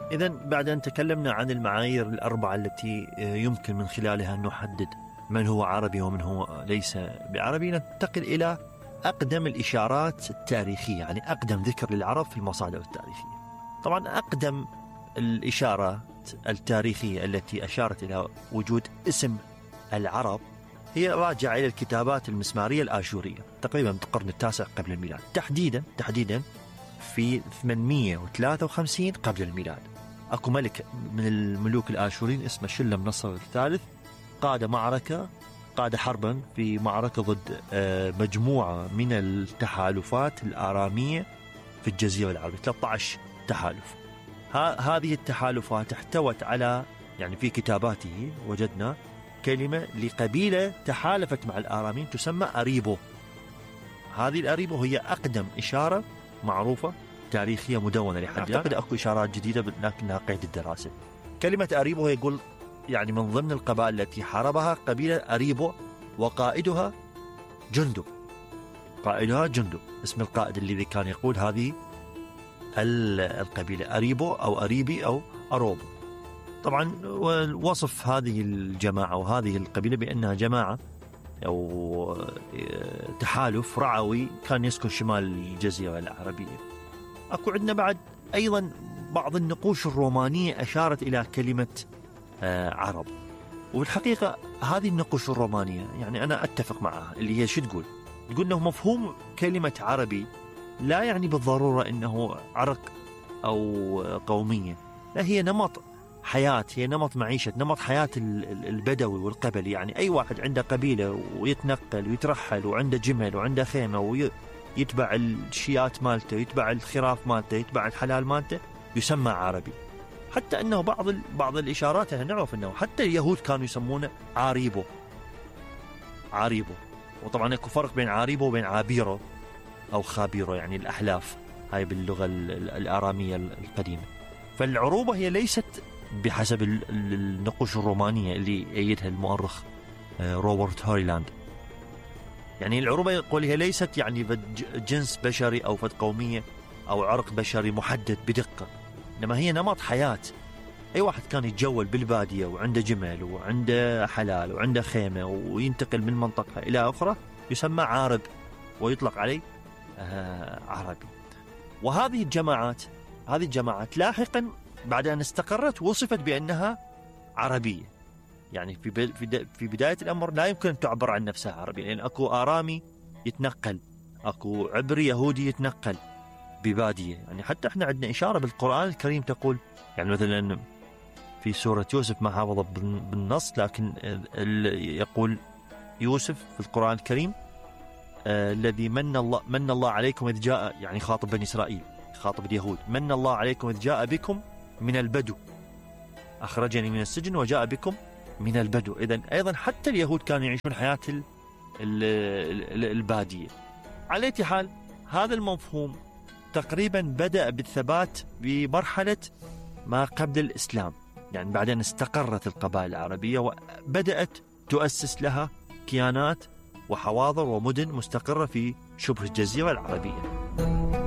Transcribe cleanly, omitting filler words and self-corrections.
إذن بعد أن تكلمنا عن المعايير الأربعة التي يمكن من خلالها أن نحدد من هو عربي ومن هو ليس بعربي، ننتقل إلى أقدم الإشارات التاريخية، يعني أقدم ذكر للعرب في المصادر التاريخية. طبعا أقدم الإشارات التاريخية التي أشارت إلى وجود اسم العرب هي راجعة إلى الكتابات المسمارية الآشورية تقريبا بالقرن التاسع قبل الميلاد، تحديدا في 853 قبل الميلاد. أكو ملك من الملوك الآشوريين اسمه شلم نصر الثالث قاد حربا في معركة ضد مجموعة من التحالفات الآرامية في الجزيرة العربية، 13 تحالف. هذه التحالفات احتوت على، يعني في كتاباته وجدنا كلمة لقبيلة تحالفت مع الآراميين تسمى أريبو. هذه الأريبو هي أقدم إشارة معروفة تاريخية مدونة لحد الآن. أكو إشارات جديدة لكنها قيد الدراسة. كلمة أريبو هي يقول يعني من ضمن القبائل التي حاربها قبيلة أريبو وقائدها جندب. اسم القائد الذي كان يقود هذه القبيلة أريبو أو أريبي أو أروبو. طبعا وصف هذه الجماعة وهذه القبيلة بأنها جماعة أو تحالف رعوي كان يسكن شمال الجزيرة العربية. أكو عندنا بعد أيضا بعض النقوش الرومانية أشارت إلى كلمة عرب، والحقيقة هذه النقوش الرومانية يعني أنا أتفق معها، اللي هي شو تقول أنه مفهوم كلمة عربي لا يعني بالضرورة أنه عرق أو قومية، لا، هي نمط حياة، هي نمط معيشة، نمط حياة البدوي والقبلي. يعني أي واحد عنده قبيلة ويتنقل ويترحل وعنده جمل وعنده خيمة ويتبع الشيات مالته، يتبع الخراف مالته، يتبع الحلال مالته، يسمى عربي. حتى أنه بعض الإشارات نعرف أنه حتى اليهود كانوا يسمونه عاريبو. وطبعا يكون فرق بين عاريبو وبين عابيرو أو خابيرو، يعني الأحلاف، هاي باللغة الآرامية القديمة. فالعروبة هي ليست بحسب النقوش الرومانية اللي يأيدها المؤرخ روبرت هوريلاند، يعني العروبة يقول هي ليست يعني جنس بشري أو فد قومية أو عرق بشري محدد بدقة، إنما هي نمط حياة. أي واحد كان يتجول بالبادية وعنده جمل وعنده حلال وعنده خيمة وينتقل من منطقة إلى أخرى يسمى عارب ويطلق عليه عربي. وهذه الجماعات لاحقا بعد أن استقرت وصفت بأنها عربية. يعني في بداية الأمر لا يمكن أن تعبر عن نفسها عربية، لأن أكو آرامي يتنقل، أكو عبري يهودي يتنقل ببادية. يعني حتى احنا عندنا إشارة بالقرآن الكريم تقول، يعني مثلا في سورة يوسف ما حافظ بالنص، لكن يقول يوسف في القرآن الكريم الذي من الله عليكم إذ جاء، يعني خاطب بني إسرائيل، خاطب اليهود، من الله عليكم إذ جاء بكم من البدو، أخرجني من السجن وجاء بكم من البدو. إذن أيضا حتى اليهود كانوا يعيشون حياة البادية. على أي حال هذا المفهوم تقريبا بدأ بالثبات بمرحلة ما قبل الإسلام، يعني بعدين استقرت القبائل العربية وبدأت تؤسس لها كيانات وحواضر ومدن مستقرة في شبه الجزيرة العربية.